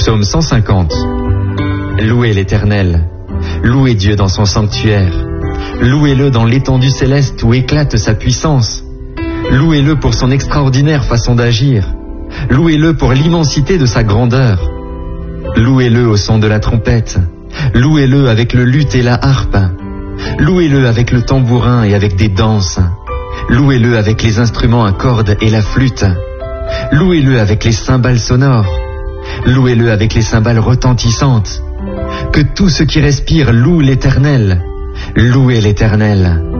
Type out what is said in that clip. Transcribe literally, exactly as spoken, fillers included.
Psaume cent cinquante. Louez l'Éternel, louez Dieu dans son sanctuaire, louez-le dans l'étendue céleste où éclate sa puissance, louez-le pour son extraordinaire façon d'agir, louez-le pour l'immensité de sa grandeur, louez-le au son de la trompette, louez-le avec le luth et la harpe, louez-le avec le tambourin et avec des danses, louez-le avec les instruments à cordes et la flûte, louez-le avec les cymbales sonores, louez-le avec les cymbales retentissantes. Que tout ce qui respire loue l'Éternel, louez l'Éternel.